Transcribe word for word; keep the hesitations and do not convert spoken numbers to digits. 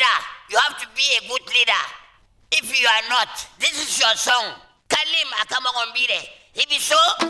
leader. You have to be a good leader. If you are not, this is your song. Kalim Akamangombire. If so,